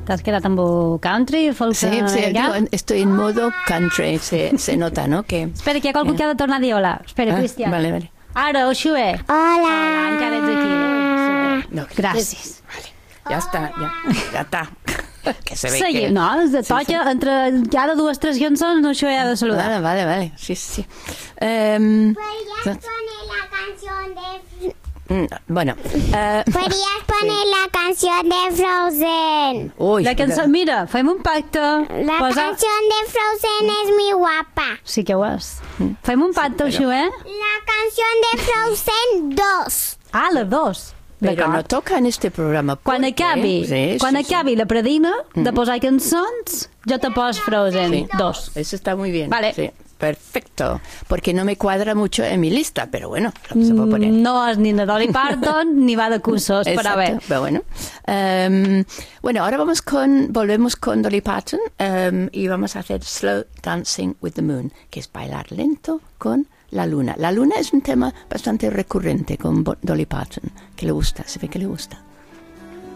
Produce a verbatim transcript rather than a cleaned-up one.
¿Te has quedado en country? Folk, sí, sí, yo estoy en modo country, se, se nota, ¿no? Que, espera, que hi ha qualcú eh. que ha de tornar a dir hola. Espera, ah, Cristian. Vale, vale. Ara, Oxué. Hola. Hola, encara ets aquí. No, Gràcies. Vale, ya está, ya, ya está. Que se ve sí, que... No, de sí, toca, sí. entre cada dues, tres cançons, Oxué ha de saludar. Vale, vale, vale, sí, sí. Um, ¿Podrías poner la canción de... Bueno, uh, Podrías poner la canción de Frozen. Uy, la cançó, mira, fem un pacte. La Posa... canción de Frozen es muy guapa. Sí que ho és. Fem un pacte, sí, però... Oxué? La canción de Frozen dos. Ah, les dos. Pero no toca en este programa. Quan acabi, sí, quan sí, acabi sí. la predina de posar cançons, jo te pos Frozen Sí. dos. Eso está muy bien. Vale. Sí, perfecto. Porque no me cuadra mucho en mi lista, pero bueno, lo se puede poner. No és ni de Dolly Parton ni va de cursos, però a ver. Pero bueno. Um, bueno, ahora vamos con, volvemos con Dolly Parton um, y vamos a hacer Slow Dancing with the Moon, que es bailar lento con la luna. La luna es un tema bastante recurrente con Dolly Parton, que le gusta, se ve que le gusta.